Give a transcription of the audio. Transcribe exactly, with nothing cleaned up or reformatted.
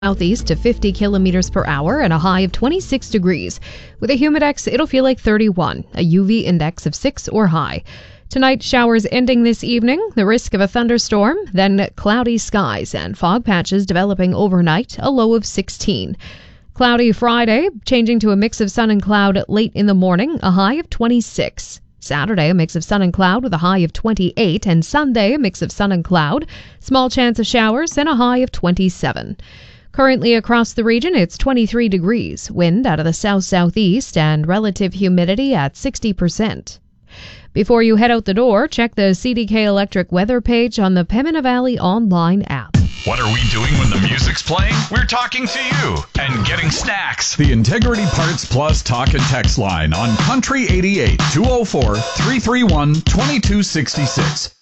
Southeast to fifty kilometers per hour and a high of twenty-six degrees. With a humidex, it'll feel like thirty-one, a U V index of six or high. Tonight, showers ending this evening, the risk of a thunderstorm, then cloudy skies and fog patches developing overnight, a low of sixteen. Cloudy Friday, changing to a mix of sun and cloud late in the morning, a high of twenty-six. Saturday, a mix of sun and cloud with a high of twenty-eight, and Sunday, a mix of sun and cloud, small chance of showers and a high of twenty-seven. Currently across the region, it's twenty-three degrees, wind out of the south-southeast, and relative humidity at sixty percent. Before you head out the door, check the C D K Electric weather page on the Pembina Valley online app. What are we doing when the music's playing? We're talking to you and getting snacks. The Integrity Parts Plus talk and text line on Country eighty-eight, two oh four, three three one, two two six six.